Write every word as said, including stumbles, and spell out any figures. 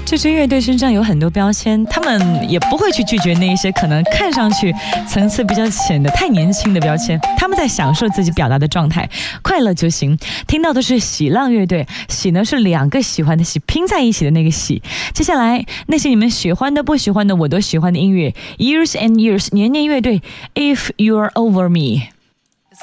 这支乐队身上有很多标签，他们也不会去拒绝那一些可能看上去层次比较浅的太年轻的标签，他们在享受自己表达的状态，快乐就行。听到的是喜浪乐队，喜呢是两个喜欢的喜拼在一起的那个喜。接下来那些你们喜欢的不喜欢的我都喜欢的音乐， Years and Years 年年乐队 If You're Over Me。